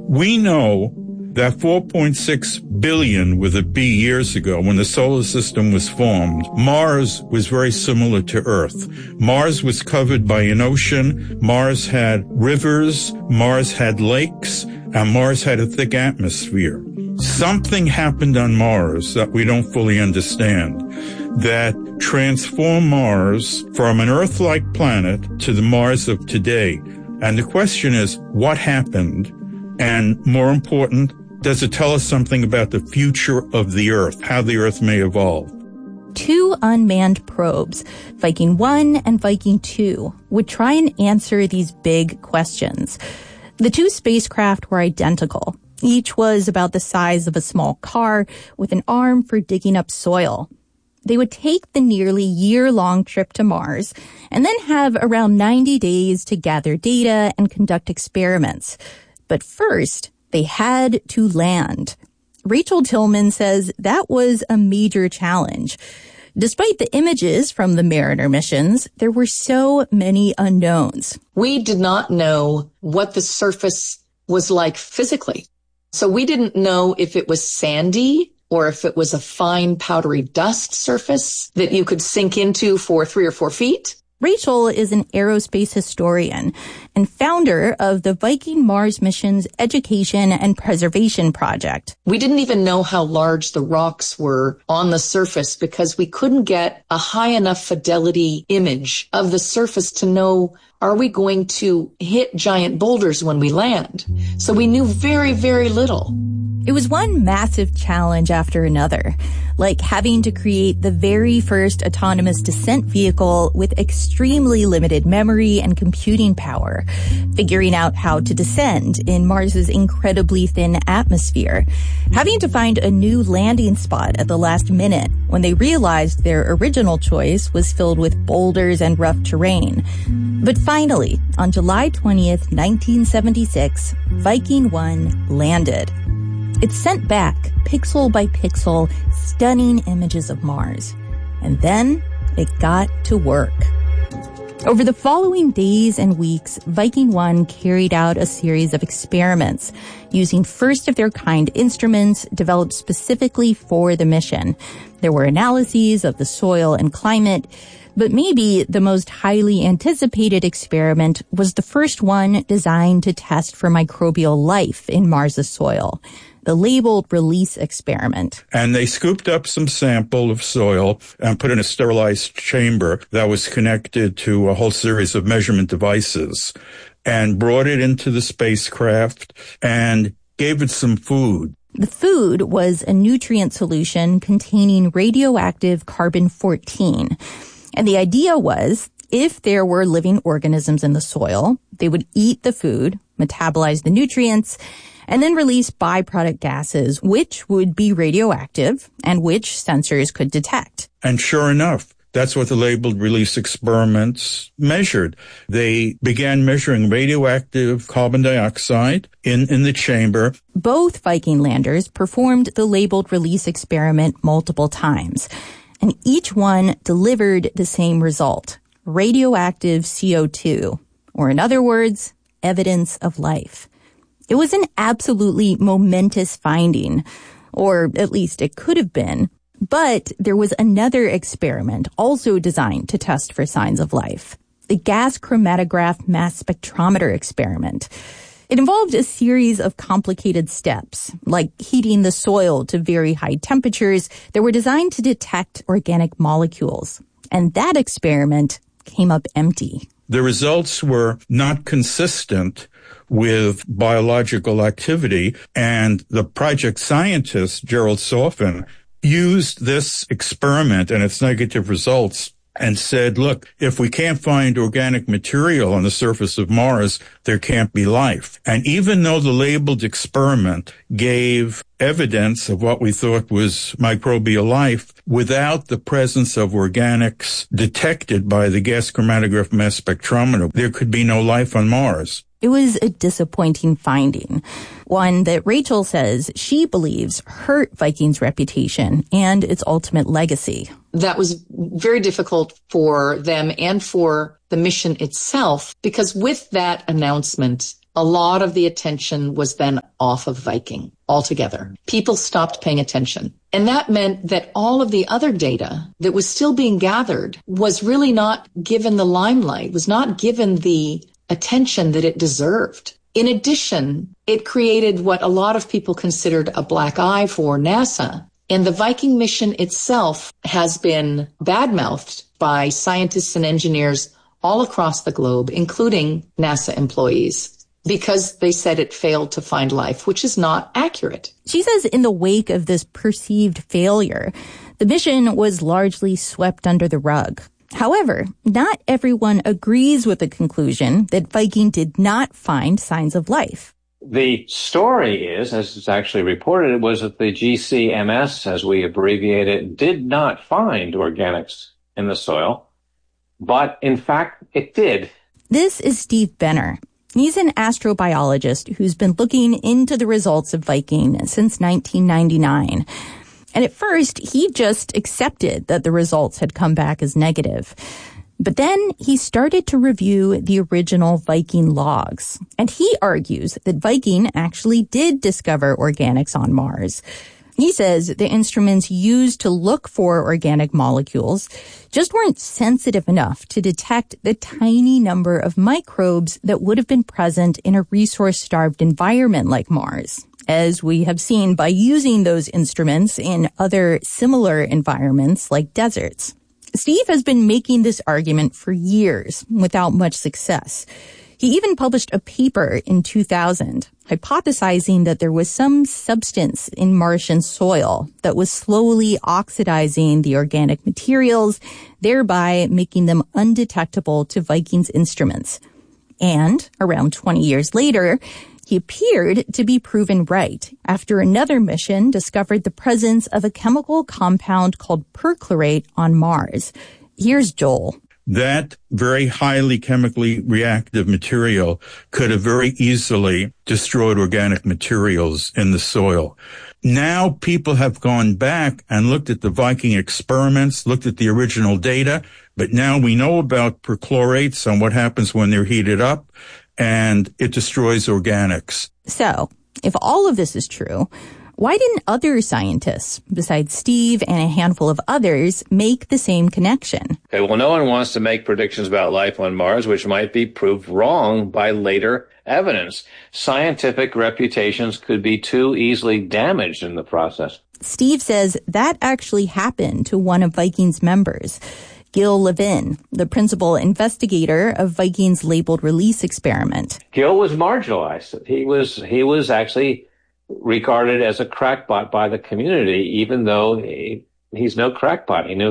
We know that 4.6 billion with a B years ago, when the solar system was formed, Mars was very similar to Earth. Mars was covered by an ocean, Mars had rivers, Mars had lakes, and Mars had a thick atmosphere. Something happened on Mars that we don't fully understand that transformed Mars from an Earth-like planet to the Mars of today. And the question is, what happened? And more important, does it tell us something about the future of the Earth, how the Earth may evolve? Two unmanned probes, Viking 1 and Viking 2, would try and answer these big questions. The two spacecraft were identical. Each was about the size of a small car with an arm for digging up soil. They would take the nearly year-long trip to Mars and then have around 90 days to gather data and conduct experiments. But first, they had to land. Rachel Tillman says that was a major challenge. Despite the images from the Mariner missions, there were so many unknowns. We did not know what the surface was like physically. So we didn't know if it was sandy or if it was a fine powdery dust surface that you could sink into for 3 or 4 feet. Rachel is an aerospace historian and founder of the Viking Mars Missions Education and Preservation Project. We didn't even know how large the rocks were on the surface because we couldn't get a high enough fidelity image of the surface to know, are we going to hit giant boulders when we land? So we knew very, very little. It was one massive challenge after another, like having to create the very first autonomous descent vehicle with extremely limited memory and computing power, figuring out how to descend in Mars's incredibly thin atmosphere, having to find a new landing spot at the last minute when they realized their original choice was filled with boulders and rough terrain. But finally, on July 20th, 1976, Viking 1 landed. It sent back, pixel by pixel, stunning images of Mars. And then it got to work. Over the following days and weeks, Viking 1 carried out a series of experiments using first-of-their-kind instruments developed specifically for the mission. There were analyses of the soil and climate, but maybe the most highly anticipated experiment was the first one designed to test for microbial life in Mars's soil. The labeled release experiment. And they scooped up some sample of soil and put in a sterilized chamber that was connected to a whole series of measurement devices and brought it into the spacecraft and gave it some food. The food was a nutrient solution containing radioactive carbon-14. And the idea was, if there were living organisms in the soil, they would eat the food, metabolize the nutrients, and then release byproduct gases, which would be radioactive and which sensors could detect. And sure enough, that's what the labeled release experiments measured. They began measuring radioactive carbon dioxide in the chamber. Both Viking landers performed the labeled release experiment multiple times, and each one delivered the same result, radioactive CO2, or in other words, evidence of life. It was an absolutely momentous finding, or at least it could have been. But there was another experiment also designed to test for signs of life, the gas chromatograph mass spectrometer experiment. It involved a series of complicated steps, like heating the soil to very high temperatures that were designed to detect organic molecules. And that experiment came up empty. The results were not consistent with biological activity, and the project scientist, Gerald Soffin, used this experiment and its negative results and said, look, if we can't find organic material on the surface of Mars, there can't be life. And even though the labeled experiment gave evidence of what we thought was microbial life, without the presence of organics detected by the gas chromatograph mass spectrometer, there could be no life on Mars. It was a disappointing finding, one that Rachel says she believes hurt Viking's reputation and its ultimate legacy. That was very difficult for them and for the mission itself, because with that announcement, a lot of the attention was then off of Viking altogether. People stopped paying attention. And that meant that all of the other data that was still being gathered was really not given the limelight, was not given the attention that it deserved. In addition, it created what a lot of people considered a black eye for NASA. And the Viking mission itself has been badmouthed by scientists and engineers all across the globe, including NASA employees, because they said it failed to find life, which is not accurate. She says in the wake of this perceived failure, the mission was largely swept under the rug. However, not everyone agrees with the conclusion that Viking did not find signs of life. The story is, as it's actually reported, was that the GCMS, as we abbreviate it, did not find organics in the soil, but in fact, it did. This is Steve Benner. He's an astrobiologist who's been looking into the results of Viking since 1999. And at first, he just accepted that the results had come back as negative. But then he started to review the original Viking logs. And he argues that Viking actually did discover organics on Mars. He says the instruments used to look for organic molecules just weren't sensitive enough to detect the tiny number of microbes that would have been present in a resource-starved environment like Mars, as we have seen by using those instruments in other similar environments like deserts. Steve has been making this argument for years without much success. He even published a paper in 2000 hypothesizing that there was some substance in Martian soil that was slowly oxidizing the organic materials, thereby making them undetectable to Viking's instruments. And around 20 years later, he appeared to be proven right after another mission discovered the presence of a chemical compound called perchlorate on Mars. Here's Joel. That very highly chemically reactive material could have very easily destroyed organic materials in the soil. Now people have gone back and looked at the Viking experiments, looked at the original data, but now we know about perchlorates and what happens when they're heated up, and it destroys organics. So, if all of this is true, why didn't other scientists, besides Steve and a handful of others, make the same connection? Okay, well, no one wants to make predictions about life on Mars, which might be proved wrong by later evidence. Scientific reputations could be too easily damaged in the process. Steve says that actually happened to one of Viking's members, Gil Levin, the principal investigator of Viking's labeled release experiment. Gil was marginalized. He was actually regarded as a crackpot by the community, even though he's no crackpot. And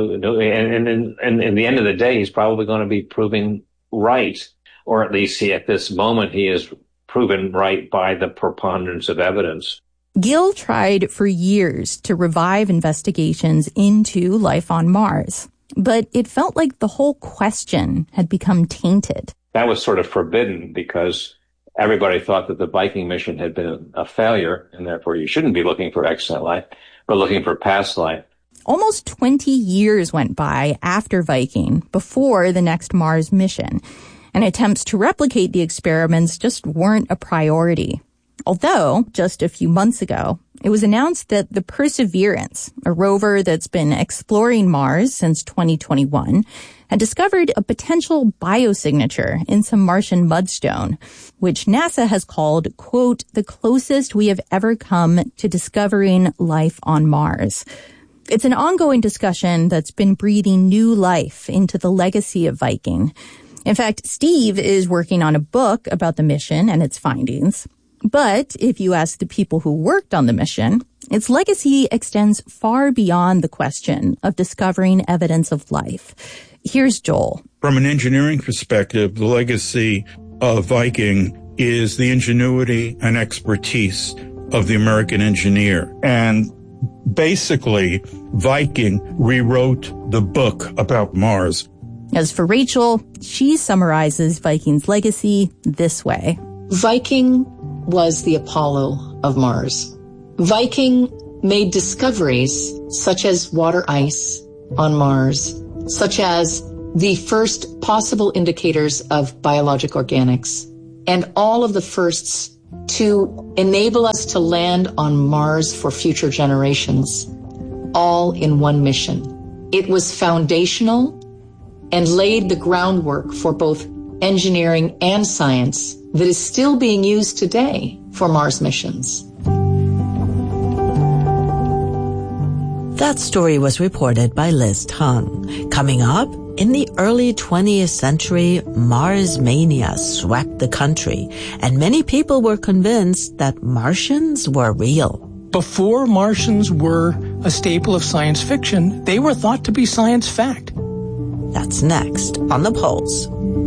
in the end of the day, he's probably going to be proven right, or at least at this moment, he is proven right by the preponderance of evidence. Gil tried for years to revive investigations into life on Mars, but it felt like the whole question had become tainted. That was sort of forbidden because everybody thought that the Viking mission had been a failure, and therefore you shouldn't be looking for extant life, but looking for past life. Almost 20 years went by after Viking, before the next Mars mission, and attempts to replicate the experiments just weren't a priority. Although, just a few months ago, it was announced that the Perseverance, a rover that's been exploring Mars since 2021, had discovered a potential biosignature in some Martian mudstone, which NASA has called, quote, the closest we have ever come to discovering life on Mars. It's an ongoing discussion that's been breathing new life into the legacy of Viking. In fact, Steve is working on a book about the mission and its findings. But if you ask the people who worked on the mission, its legacy extends far beyond the question of discovering evidence of life. Here's Joel. From an engineering perspective, the legacy of Viking is the ingenuity and expertise of the American engineer. And basically, Viking rewrote the book about Mars. As for Rachel, she summarizes Viking's legacy this way. Viking was the Apollo of Mars. Viking made discoveries such as water ice on Mars, such as the first possible indicators of biologic organics. and all of the firsts to enable us to land on Mars for future generations, all in one mission. It was foundational and laid the groundwork for both engineering and science that is still being used today for Mars missions. That story was reported by Liz Tung. Coming up, in the early 20th century, Mars mania swept the country, and many people were convinced that Martians were real. Before Martians were a staple of science fiction, they were thought to be science fact. That's next on The Pulse.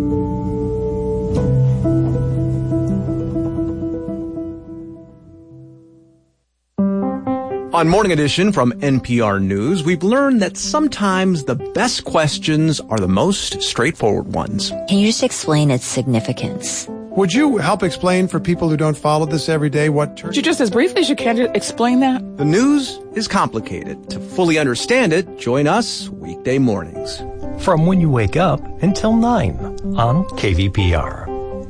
On Morning Edition from NPR News, we've learned that sometimes the best questions are the most straightforward ones. Can you just explain its significance? Would you help explain for people who don't follow this every day what church... Just as briefly as you can, explain that. The news is complicated. To fully understand it, join us weekday mornings. From when you wake up until 9 on KVPR.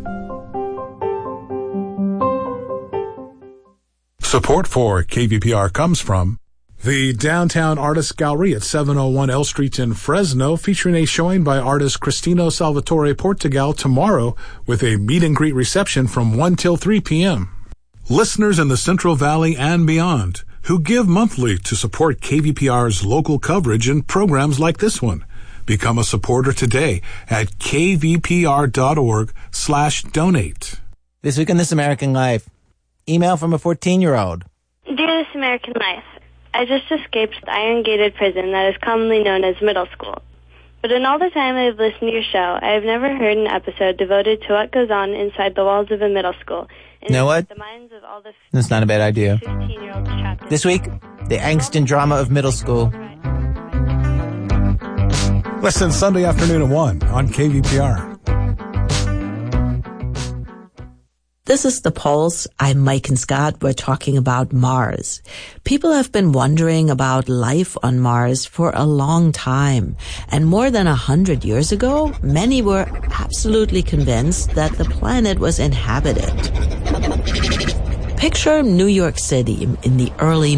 Support for KVPR comes from the Downtown Artists Gallery at 701 L Street in Fresno, featuring a showing by artist Cristino Salvatore Portugal tomorrow with a meet and greet reception from 1 till 3 p.m. Listeners in the Central Valley and beyond who give monthly to support KVPR's local coverage and programs like this one. Become a supporter today at kvpr.org/donate. This week on This American Life. Email from a 14-year-old. Dear This American Life, I just escaped the iron-gated prison that is commonly known as middle school. But in all the time I have listened to your show, I have never heard an episode devoted to what goes on inside the walls of a middle school. You know what? The minds of all the That's not a bad idea. 15-year-olds trapped. This week, the angst and drama of middle school. Listen Sunday afternoon at 1 on KVPR. This is The Pulse. I'm Mike and Scott. We're talking about Mars. People have been wondering about life on Mars for a long time. And more than 100 years ago, many were absolutely convinced that the planet was inhabited. Picture New York City in the early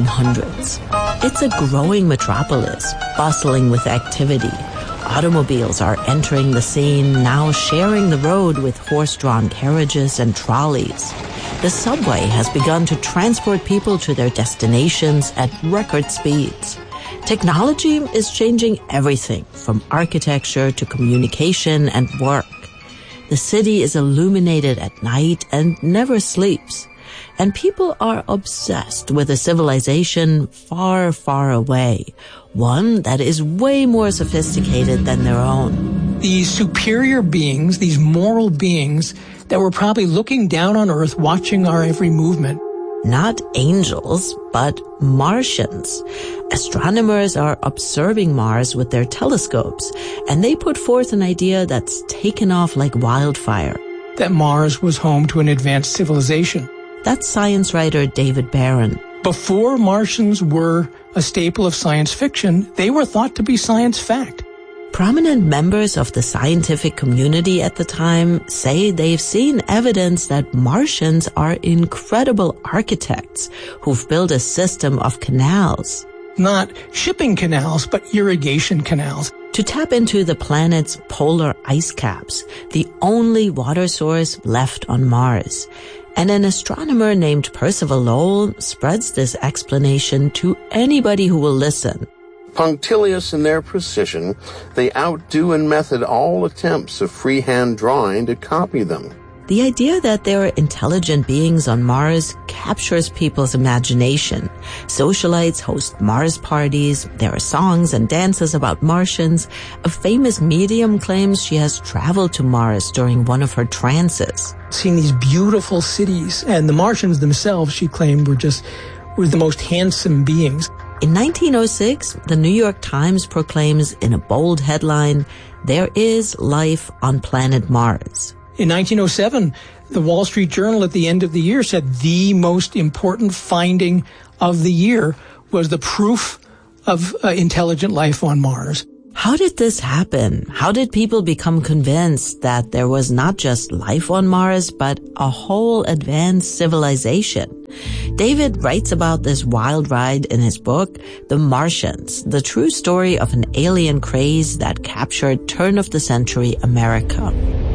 1900s. It's a growing metropolis, bustling with activity. Automobiles are entering the scene, now sharing the road with horse-drawn carriages and trolleys. The subway has begun to transport people to their destinations at record speeds. Technology is changing everything from architecture to communication and work. The city is illuminated at night and never sleeps. And people are obsessed with a civilization far, far away. One that is way more sophisticated than their own. These superior beings, these moral beings that were probably looking down on Earth, watching our every movement. Not angels, but Martians. Astronomers are observing Mars with their telescopes, and they put forth an idea that's taken off like wildfire. That Mars was home to an advanced civilization. That's science writer David Barron. Before Martians were a staple of science fiction, they were thought to be science fact. Prominent members of the scientific community at the time say they've seen evidence that Martians are incredible architects who've built a system of canals. Not shipping canals, but irrigation canals. To tap into the planet's polar ice caps, the only water source left on Mars. And an astronomer named Percival Lowell spreads this explanation to anybody who will listen. Punctilious in their precision, they outdo in method all attempts of freehand drawing to copy them. The idea that there are intelligent beings on Mars captures people's imagination. Socialites host Mars parties. There are songs and dances about Martians. A famous medium claims she has traveled to Mars during one of her trances. Seeing these beautiful cities, and the Martians themselves, she claimed, were the most handsome beings. In 1906, the New York Times proclaims in a bold headline, "There is life on planet Mars." In 1907, the Wall Street Journal at the end of the year said the most important finding of the year was the proof of intelligent life on Mars. How did this happen? How did people become convinced that there was not just life on Mars, but a whole advanced civilization? David writes about this wild ride in his book, The Martians, the true story of an alien craze that captured turn-of-the-century America.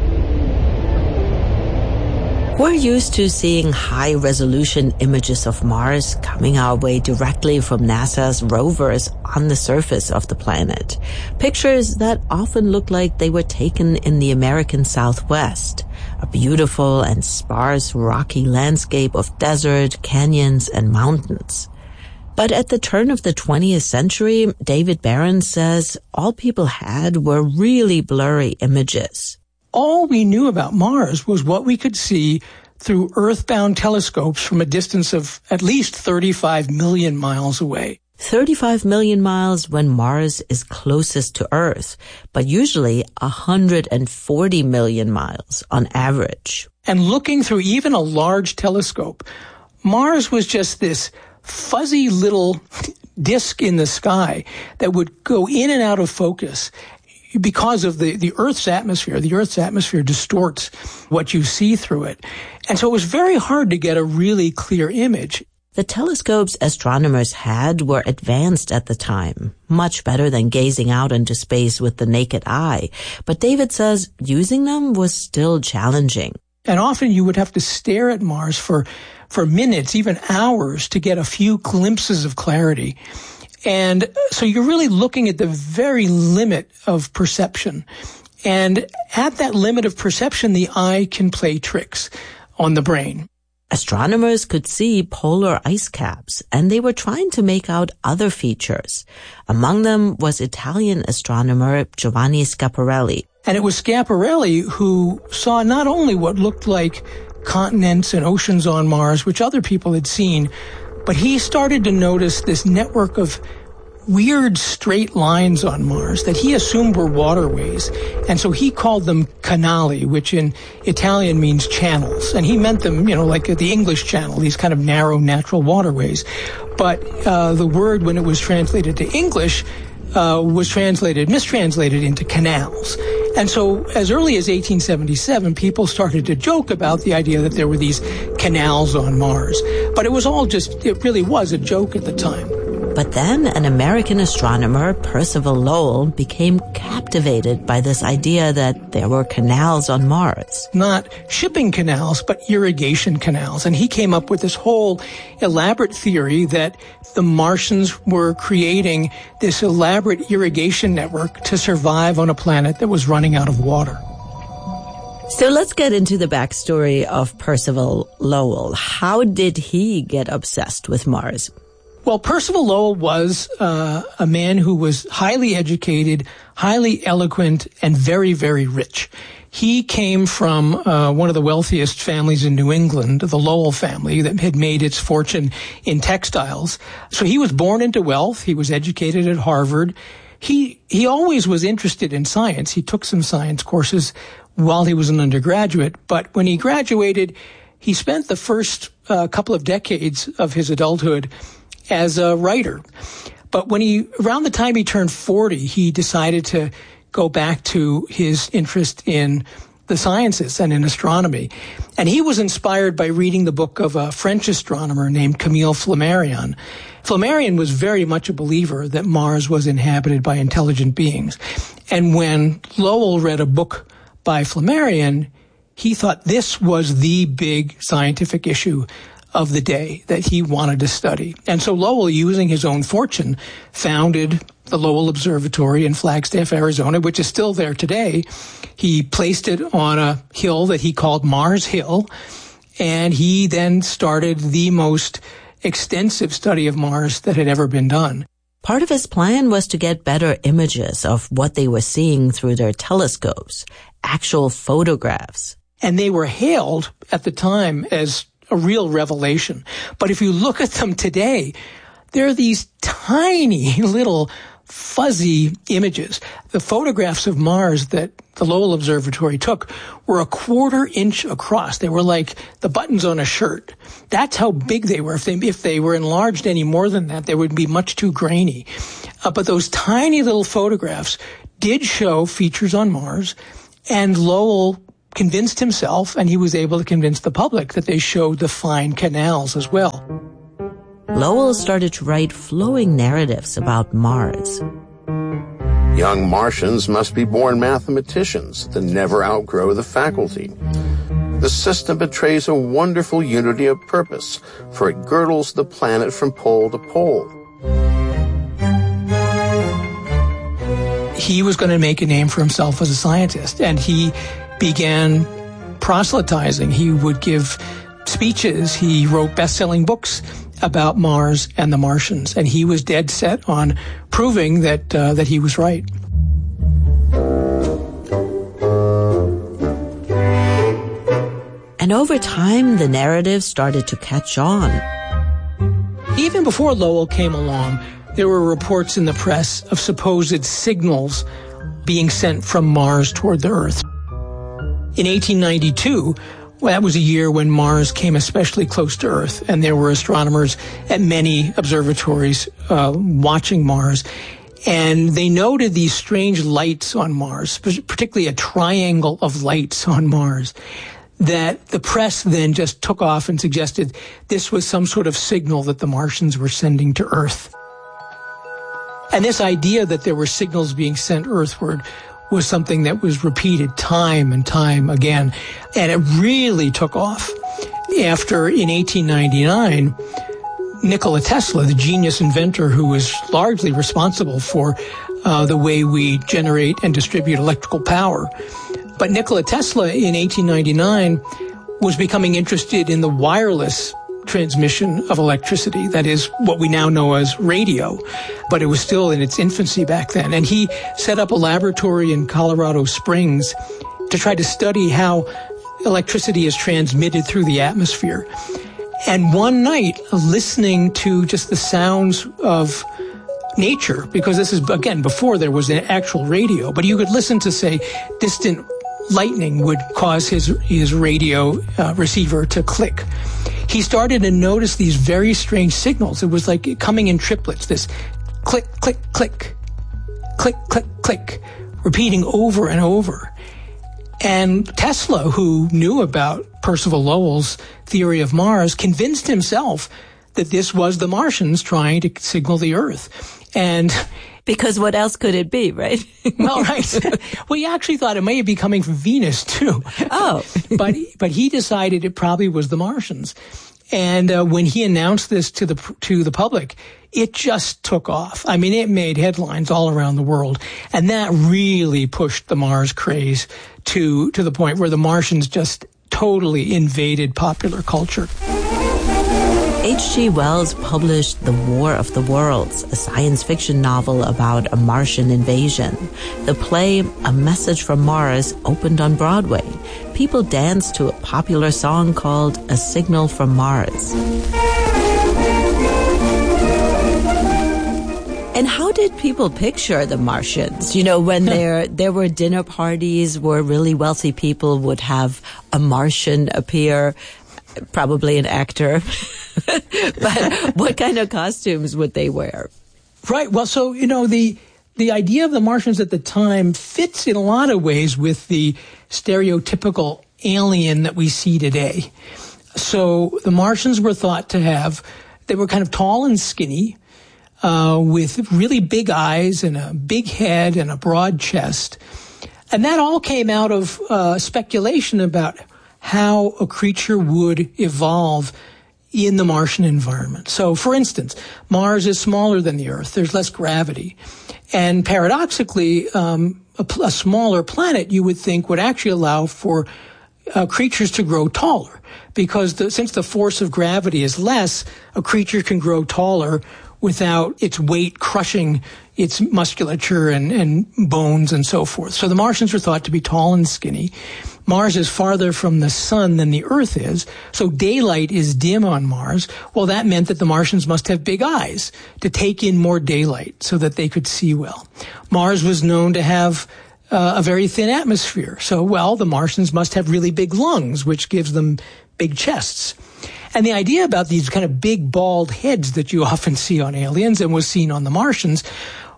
We're used to seeing high-resolution images of Mars coming our way directly from NASA's rovers on the surface of the planet. Pictures that often look like they were taken in the American Southwest, a beautiful and sparse rocky landscape of desert, canyons, and mountains. But at the turn of the 20th century, David Barron says all people had were really blurry images. All we knew about Mars was what we could see through Earth-bound telescopes from a distance of at least 35 million miles away. 35 million miles when Mars is closest to Earth, but usually 140 million miles on average. And looking through even a large telescope, Mars was just this fuzzy little disk in the sky that would go in and out of focus because of the Earth's atmosphere. The Earth's atmosphere distorts what you see through it. And so it was very hard to get a really clear image. The telescopes astronomers had were advanced at the time, much better than gazing out into space with the naked eye. But David says using them was still challenging. And often you would have to stare at Mars for minutes, even hours, to get a few glimpses of clarity. And so you're really looking at the very limit of perception. And at that limit of perception, the eye can play tricks on the brain. Astronomers could see polar ice caps, and they were trying to make out other features. Among them was Italian astronomer Giovanni Schiaparelli. And it was Schiaparelli who saw not only what looked like continents and oceans on Mars, which other people had seen, but he started to notice this network of weird straight lines on Mars that he assumed were waterways. And so he called them canali, which in Italian means channels. And he meant them, like the English Channel, these kind of narrow natural waterways. But the word, when it was translated to English, was mistranslated into canals. And so as early as 1877, people started to joke about the idea that there were these canals on Mars. But it really was a joke at the time. But then an American astronomer, Percival Lowell, became captivated by this idea that there were canals on Mars. Not shipping canals, but irrigation canals. And he came up with this whole elaborate theory that the Martians were creating this elaborate irrigation network to survive on a planet that was running out of water. So let's get into the backstory of Percival Lowell. How did he get obsessed with Mars? Well, Percival Lowell was a man who was highly educated, highly eloquent, and very, very rich. He came from one of the wealthiest families in New England, the Lowell family, that had made its fortune in textiles. So he was born into wealth. He was educated at Harvard. He always was interested in science. He took some science courses while he was an undergraduate. But when he graduated, he spent the first couple of decades of his adulthood as a writer. But around the time he turned 40, he decided to go back to his interest in the sciences and in astronomy. And he was inspired by reading the book of a French astronomer named Camille Flammarion. Flammarion was very much a believer that Mars was inhabited by intelligent beings. And when Lowell read a book by Flammarion, he thought this was the big scientific issue of the day that he wanted to study. And so Lowell, using his own fortune, founded the Lowell Observatory in Flagstaff, Arizona, which is still there today. He placed it on a hill that he called Mars Hill, and he then started the most extensive study of Mars that had ever been done. Part of his plan was to get better images of what they were seeing through their telescopes, actual photographs. And they were hailed at the time as a real revelation. But if you look at them today, they're these tiny little fuzzy images. The photographs of Mars that the Lowell Observatory took were a 1/4 inch across. They were like the buttons on a shirt. That's how big they were. If they were enlarged any more than that, they would be much too grainy. But those tiny little photographs did show features on Mars, and Lowell convinced himself, and he was able to convince the public, that they showed the fine canals as well. Lowell started to write flowing narratives about Mars. Young Martians must be born mathematicians that never outgrow the faculty. The system betrays a wonderful unity of purpose, for it girdles the planet from pole to pole. He was going to make a name for himself as a scientist, and he began proselytizing. He would give speeches. He wrote best-selling books about Mars and the Martians, and he was dead set on proving that he was right. And over time, the narrative started to catch on. Even before Lowell came along, there were reports in the press of supposed signals being sent from Mars toward the Earth. In 1892, that was a year when Mars came especially close to Earth, and there were astronomers at many observatories watching Mars. And they noted these strange lights on Mars, particularly a triangle of lights on Mars, that the press then just took off and suggested this was some sort of signal that the Martians were sending to Earth. And this idea that there were signals being sent Earthward was something that was repeated time and time again. And it really took off after, in 1899, Nikola Tesla, the genius inventor who was largely responsible for the way we generate and distribute electrical power. But Nikola Tesla in 1899 was becoming interested in the wireless transmission of electricity. That is what we now know as radio, but it was still in its infancy back then. And he set up a laboratory in Colorado Springs to try to study how electricity is transmitted through the atmosphere. And one night, listening to just the sounds of nature, because this is, again, before there was an actual radio, but you could listen to, say, distant lightning would cause his radio receiver to click. He started to notice these very strange signals. It was like coming in triplets, this click, click, click, click, click, click, repeating over and over. And Tesla, who knew about Percival Lowell's theory of Mars, convinced himself that this was the Martians trying to signal the Earth. And because what else could it be, right? Well, right. Well, he actually thought it may be coming from Venus, too. Oh. But he decided it probably was the Martians. And when he announced this to the public, it just took off. I mean, it made headlines all around the world. And that really pushed the Mars craze to the point where the Martians just totally invaded popular culture. H.G. Wells published The War of the Worlds, a science fiction novel about a Martian invasion. The play, A Message from Mars, opened on Broadway. People danced to a popular song called A Signal from Mars. And how did people picture the Martians? You know, when there were dinner parties where really wealthy people would have a Martian appear, probably an actor. But what kind of costumes would they wear? Right. Well, so, you know, the idea of the Martians at the time fits in a lot of ways with the stereotypical alien that we see today. So the Martians were thought to they were kind of tall and skinny, with really big eyes and a big head and a broad chest. And that all came out of speculation about how a creature would evolve in the Martian environment. So, for instance, Mars is smaller than the Earth. There's less gravity. And paradoxically, a smaller planet, you would think, would actually allow for creatures to grow taller. Because since the force of gravity is less, a creature can grow taller without its weight crushing its musculature and bones and so forth. So the Martians were thought to be tall and skinny. Mars is farther from the sun than the Earth is, so daylight is dim on Mars. Well, that meant that the Martians must have big eyes to take in more daylight so that they could see well. Mars was known to have a very thin atmosphere, so, well, the Martians must have really big lungs, which gives them big chests. And the idea about these kind of big bald heads that you often see on aliens and was seen on the Martians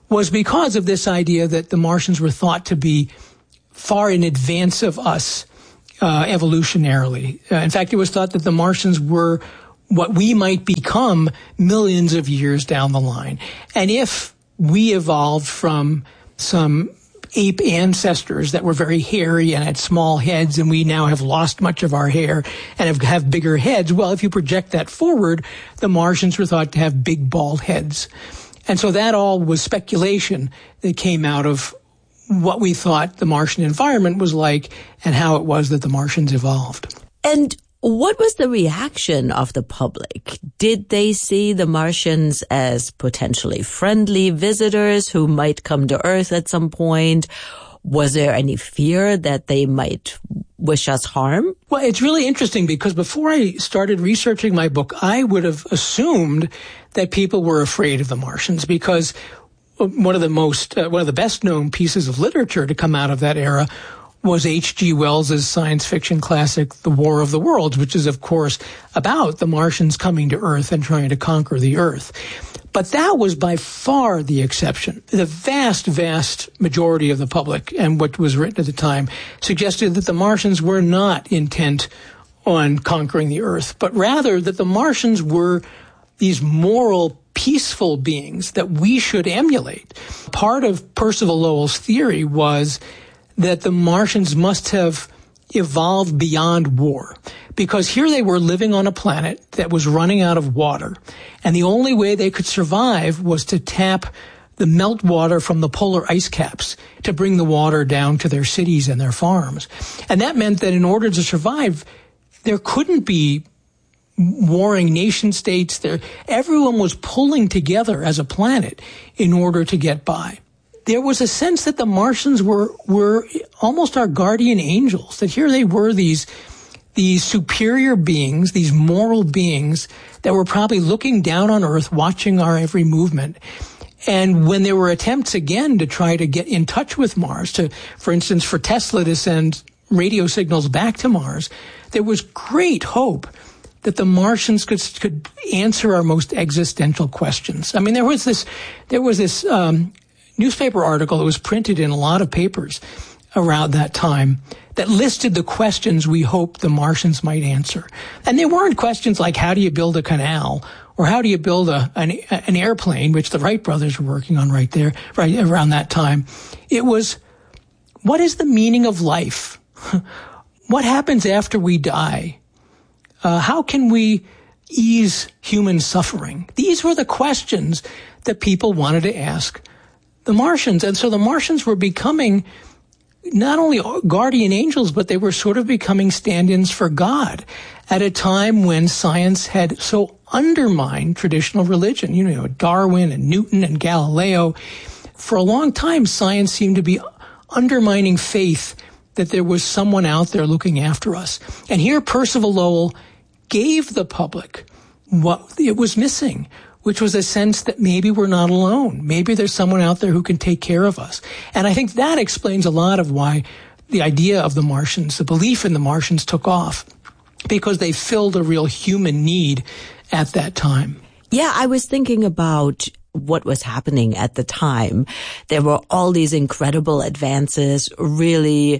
was because of this idea that the Martians were thought to be far in advance of us evolutionarily. In fact, it was thought that the Martians were what we might become millions of years down the line. And if we evolved from some ape ancestors that were very hairy and had small heads, and we now have lost much of our hair and have bigger heads, well, if you project that forward, the Martians were thought to have big bald heads. And so that all was speculation that came out of what we thought the Martian environment was like and how it was that the Martians evolved. And what was the reaction of the public? Did they see the Martians as potentially friendly visitors who might come to Earth at some point? Was there any fear that they might wish us harm? Well, it's really interesting because before I started researching my book, I would have assumed that people were afraid of the Martians because one of the best known pieces of literature to come out of that era was H.G. Wells's science fiction classic, The War of the Worlds, which is, of course, about the Martians coming to Earth and trying to conquer the Earth. But that was by far the exception. The vast, vast majority of the public, and what was written at the time, suggested that the Martians were not intent on conquering the Earth, but rather that the Martians were these moral, peaceful beings that we should emulate. Part of Percival Lowell's theory was that the Martians must have evolved beyond war, because here they were living on a planet that was running out of water, and the only way they could survive was to tap the meltwater from the polar ice caps to bring the water down to their cities and their farms. And that meant that in order to survive, there couldn't be warring nation states. Everyone was pulling together as a planet in order to get by. There was a sense that the Martians were almost our guardian angels, that here they were these superior beings, these moral beings that were probably looking down on Earth, watching our every movement. And when there were attempts again to try to get in touch with Mars, for instance, for Tesla to send radio signals back to Mars, there was great hope that the Martians could answer our most existential questions. I mean, there was this newspaper article that was printed in a lot of papers around that time that listed the questions we hoped the Martians might answer. And they weren't questions like, how do you build a canal? Or how do you build an airplane, which the Wright brothers were working on right around that time. It was, what is the meaning of life? What happens after we die? How can we ease human suffering? These were the questions that people wanted to ask the Martians. And so the Martians were becoming not only guardian angels, but they were sort of becoming stand-ins for God at a time when science had so undermined traditional religion. You know, Darwin and Newton and Galileo. For a long time, science seemed to be undermining faith that there was someone out there looking after us. And here Percival Lowell gave the public what it was missing, which was a sense that maybe we're not alone. Maybe there's someone out there who can take care of us. And I think that explains a lot of why the idea of the Martians, the belief in the Martians, took off, because they filled a real human need at that time. Yeah, I was thinking about what was happening at the time. There were all these incredible advances, really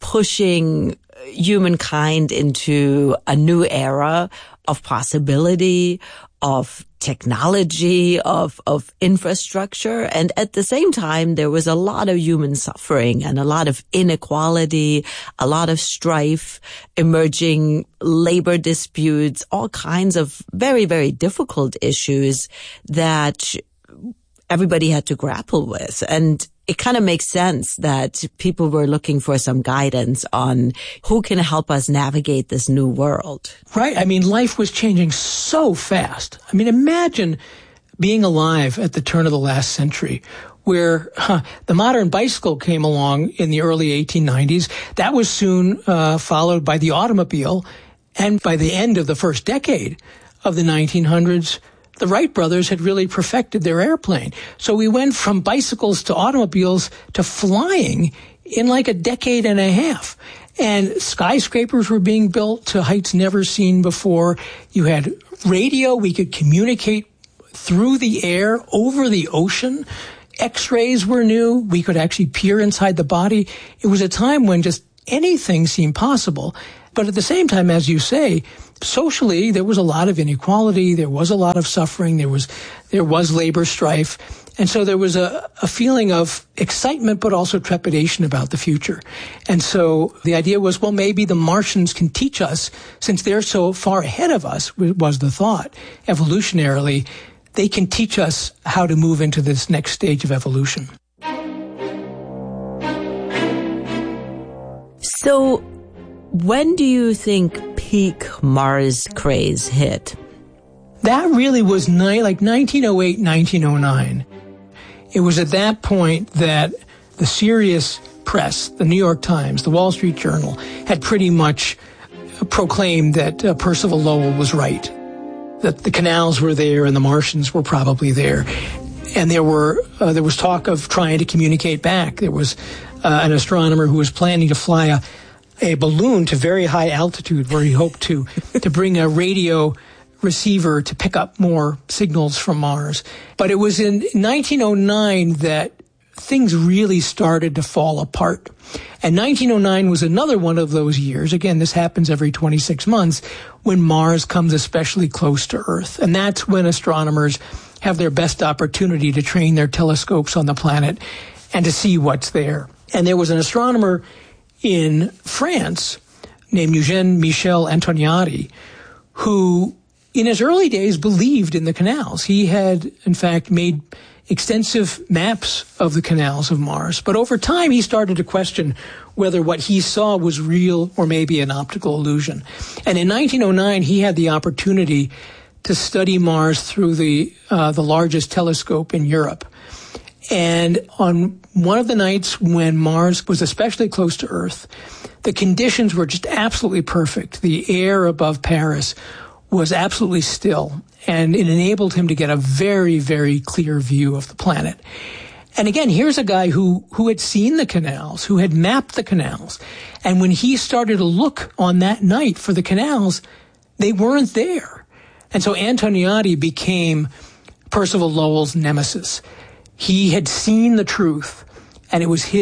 pushing humankind into a new era of possibility, of technology, of infrastructure. And at the same time, there was a lot of human suffering and a lot of inequality, a lot of strife, emerging labor disputes, all kinds of very, very difficult issues that everybody had to grapple with. And it kind of makes sense that people were looking for some guidance on who can help us navigate this new world. Right. I mean, life was changing so fast. I mean, imagine being alive at the turn of the last century, where the modern bicycle came along in the early 1890s. That was soon followed by the automobile. And by the end of the first decade of the 1900s, the Wright brothers had really perfected their airplane. So we went from bicycles to automobiles to flying in like a decade and a half. And skyscrapers were being built to heights never seen before. You had radio. We could communicate through the air, over the ocean. X-rays were new. We could actually peer inside the body. It was a time when just anything seemed possible. But at the same time, as you say, socially, there was a lot of inequality. There was a lot of suffering. There was labor strife. And so there was a feeling of excitement, but also trepidation about the future. And so the idea was, well, maybe the Martians can teach us, since they're so far ahead of us, was the thought, evolutionarily, they can teach us how to move into this next stage of evolution. So when do you think peak Mars craze hit? That really was like 1908, 1909. It was at that point that the serious press, the New York Times, the Wall Street Journal, had pretty much proclaimed that Percival Lowell was right, that the canals were there and the Martians were probably there. And there was talk of trying to communicate back. There was an astronomer who was planning to fly a balloon to very high altitude where he hoped to bring a radio receiver to pick up more signals from Mars. But it was in 1909 that things really started to fall apart. And 1909 was another one of those years, again, this happens every 26 months, when Mars comes especially close to Earth. And that's when astronomers have their best opportunity to train their telescopes on the planet and to see what's there. And there was an astronomer in France named Eugène Michel Antoniadi who in his early days believed in the canals. He had, in fact, made extensive maps of the canals of Mars. But over time, he started to question whether what he saw was real or maybe an optical illusion. And in 1909, he had the opportunity to study Mars through the largest telescope in Europe. And on one of the nights when Mars was especially close to Earth, the conditions were just absolutely perfect. The air above Paris was absolutely still, and it enabled him to get a very, very clear view of the planet. And again, here's a guy who had seen the canals, who had mapped the canals. And when he started to look on that night for the canals, they weren't there. And so Antoniadi became Percival Lowell's nemesis. He had seen the truth, and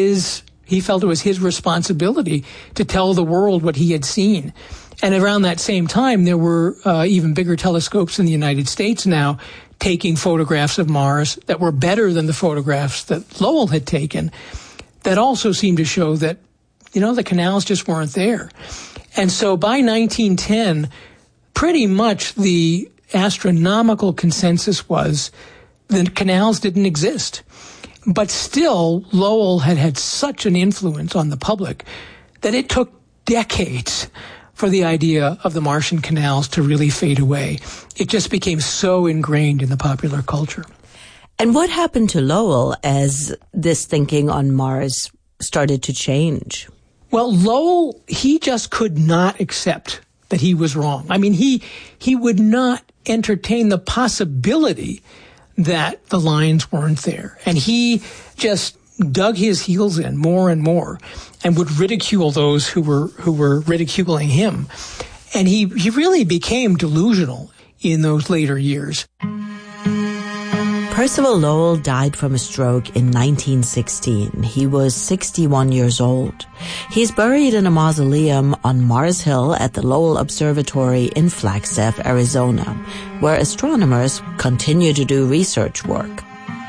he felt it was his responsibility to tell the world what he had seen. And around that same time, there were even bigger telescopes in the United States now taking photographs of Mars that were better than the photographs that Lowell had taken, that also seemed to show that, the canals just weren't there. And so by 1910, pretty much the astronomical consensus was the canals didn't exist. But still, Lowell had such an influence on the public that it took decades for the idea of the Martian canals to really fade away. It just became so ingrained in the popular culture. And what happened to Lowell as this thinking on Mars started to change? Well, Lowell, he just could not accept that he was wrong. I mean, he would not entertain the possibility that the lines weren't there. And he just dug his heels in more and more and would ridicule those who were ridiculing him. And he really became delusional in those later years. Percival Lowell died from a stroke in 1916. He was 61 years old. He's buried in a mausoleum on Mars Hill at the Lowell Observatory in Flagstaff, Arizona, where astronomers continue to do research work.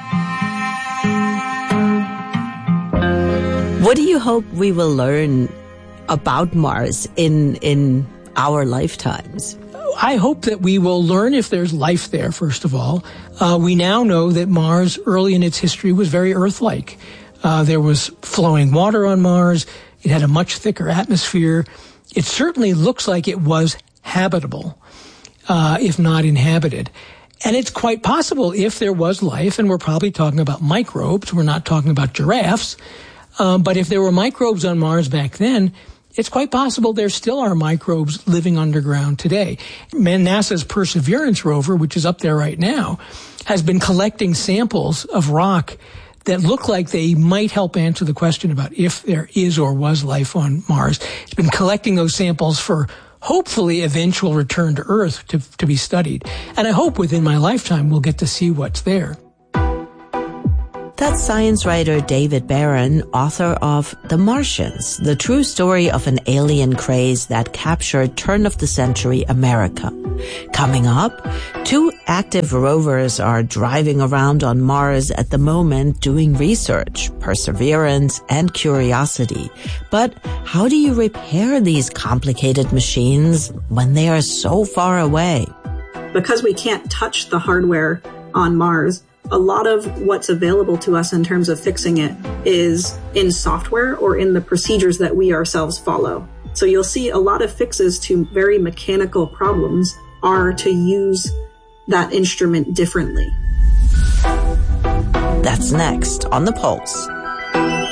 What do you hope we will learn about Mars in our lifetimes? I hope that we will learn if there's life there, first of all. We now know that Mars, early in its history, was very Earth-like. There was flowing water on Mars. It had a much thicker atmosphere. It certainly looks like it was habitable, if not inhabited. And it's quite possible if there was life, and we're probably talking about microbes, we're not talking about giraffes, but if there were microbes on Mars back then, it's quite possible there still are microbes living underground today. NASA's Perseverance rover, which is up there right now, has been collecting samples of rock that look like they might help answer the question about if there is or was life on Mars. It's been collecting those samples for hopefully eventual return to Earth to be studied. And I hope within my lifetime we'll get to see what's there. That's science writer David Barron, author of The Martians, the true story of an alien craze that captured turn-of-the-century America. Coming up, 2 active rovers are driving around on Mars at the moment doing research, Perseverance and Curiosity. But how do you repair these complicated machines when they are so far away? Because we can't touch the hardware on Mars, a lot of what's available to us in terms of fixing it is in software or in the procedures that we ourselves follow. So you'll see a lot of fixes to very mechanical problems are to use that instrument differently. That's next on The Pulse.